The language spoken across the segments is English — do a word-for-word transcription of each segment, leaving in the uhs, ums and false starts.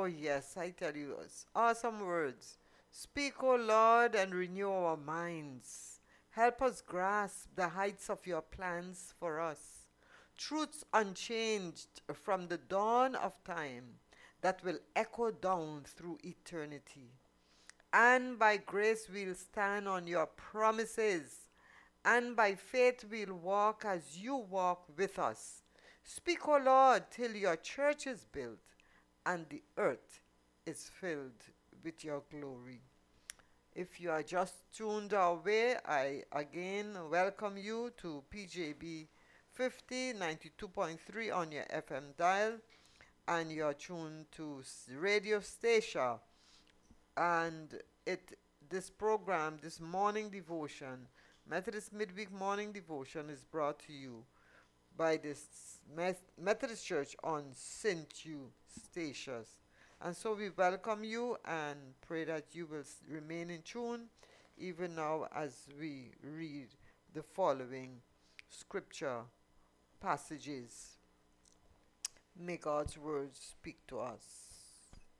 yes, I tell you, it's awesome words. Speak, O Lord, and renew our minds. Help us grasp the heights of your plans for us. Truths unchanged from the dawn of time that will echo down through eternity. And by grace we'll stand on your promises, and by faith we'll walk as you walk with us. Speak, O Lord, till your church is built and the earth is filled with your glory. If you are just tuned our way, I again welcome you to P J B fifty ninety-two point three on your F M dial, and you're tuned to Radio Station. And it this program, this morning devotion, Methodist Midweek Morning Devotion, is brought to you by this Methodist Church on Saint Eustatius. And so we welcome you and pray that you will remain in tune even now as we read the following scripture passages. May God's words speak to us.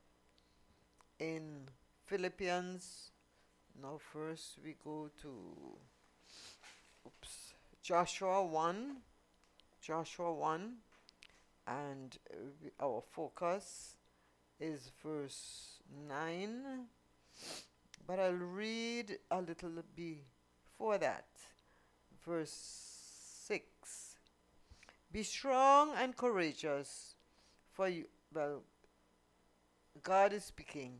In Philippians, now first we go to oops, Joshua one. Joshua one, and our focus is verse nine, but I'll read a little before that. Verse six. Be strong and courageous, for you, well, God is speaking.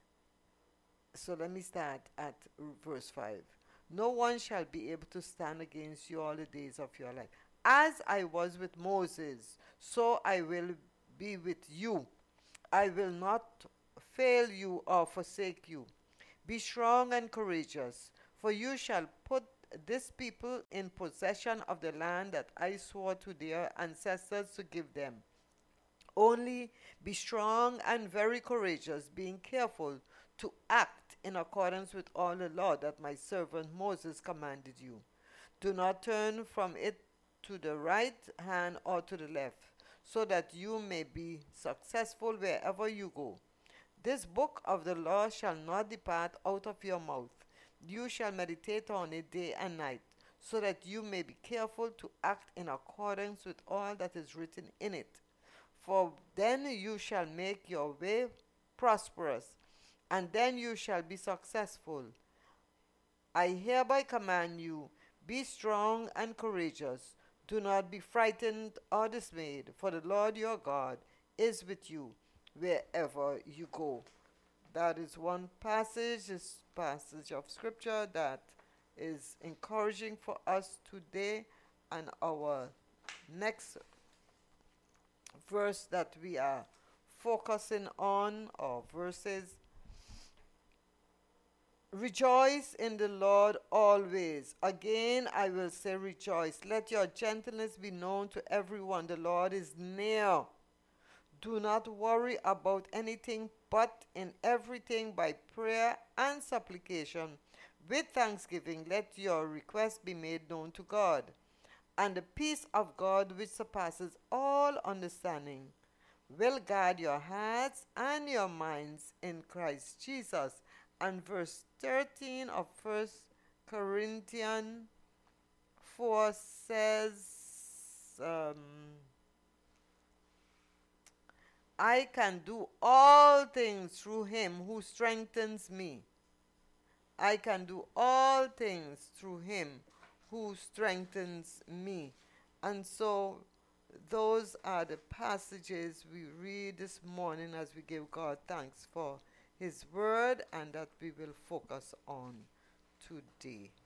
So let me start at verse five. No one shall be able to stand against you all the days of your life. As I was with Moses, so I will be with you. I will not fail you or forsake you. Be strong and courageous, for you shall put this people in possession of the land that I swore to their ancestors to give them. Only be strong and very courageous, being careful to act in accordance with all the law that my servant Moses commanded you. Do not turn from it to the right hand or to the left, so that you may be successful wherever you go. This book of the law shall not depart out of your mouth. You shall meditate on it day and night, so that you may be careful to act in accordance with all that is written in it. For then you shall make your way prosperous, and then you shall be successful. I hereby command you, be strong and courageous. Do not be frightened or dismayed, for the Lord your God is with you wherever you go. That is one passage, this passage of scripture that is encouraging for us today. And our next verse that we are focusing on, or verses: rejoice in the Lord always. Again, I will say rejoice. Let your gentleness be known to everyone. The Lord is near. Do not worry about anything, but in everything by prayer and supplication, with thanksgiving, let your requests be made known to God. And the peace of God, which surpasses all understanding, will guard your hearts and your minds in Christ Jesus. And verse thirteen of First Corinthians four says, um, I can do all things through him who strengthens me. I can do all things through him who strengthens me. And so those are the passages we read this morning as we give God thanks for his word, and that we will focus on today.